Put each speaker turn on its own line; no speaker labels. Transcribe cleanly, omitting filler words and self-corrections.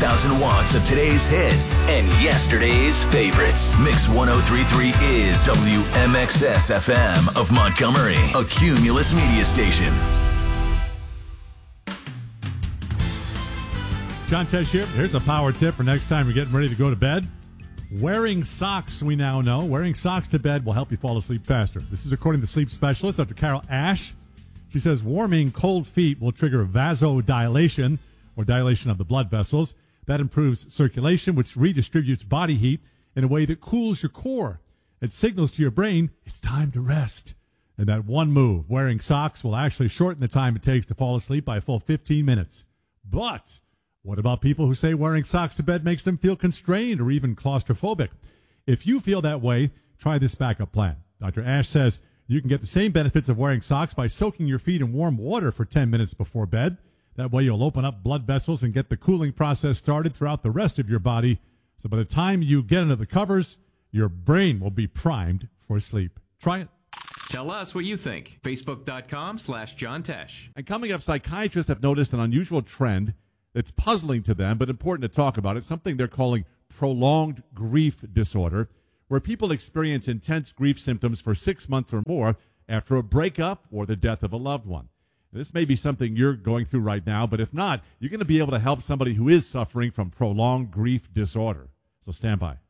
1,000 watts of today's hits and yesterday's favorites. Mix 103.3 is WMXS FM of Montgomery, a Cumulus media station.
John Tesh here. Here's a power tip for next time you're getting ready to go to bed. Wearing socks, we now know. Wearing socks to bed will help you fall asleep faster. This is according to sleep specialist Dr. Carol Ash. She says warming cold feet will trigger vasodilation, or dilation of the blood vessels. That improves circulation, which redistributes body heat in a way that cools your core. It signals to your brain it's time to rest. And that one move, wearing socks, will actually shorten the time it takes to fall asleep by a full 15 minutes. But what about people who say wearing socks to bed makes them feel constrained or even claustrophobic? If you feel that way, try this backup plan. Dr. Ash says you can get the same benefits of wearing socks by soaking your feet in warm water for 10 minutes before bed. That way you'll open up blood vessels and get the cooling process started throughout the rest of your body. So by the time you get under the covers, your brain will be primed for sleep. Try it.
Tell us what you think. Facebook.com/John Tesh.
And coming up, psychiatrists have noticed an unusual trend that's puzzling to them, but important to talk about. It's something they're calling prolonged grief disorder, where people experience intense grief symptoms for 6 months or more after a breakup or the death of a loved one. This may be something you're going through right now, but if not, you're going to be able to help somebody who is suffering from prolonged grief disorder. So stand by.